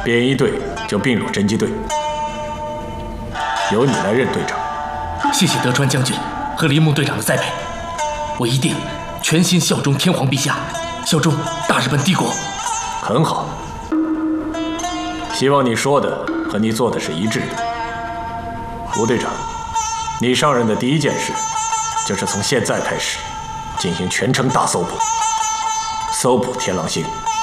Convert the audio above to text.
便衣队就并入侦缉队，由你来任队长。 谢谢德川将军和铃木队长的栽培，我一定全心效忠天皇陛下，效忠大日本帝国。 很好，希望你说的和你做的是一致的。吴队长，你上任的第一件事，就是从现在开始进行全城大搜捕，搜捕天狼星。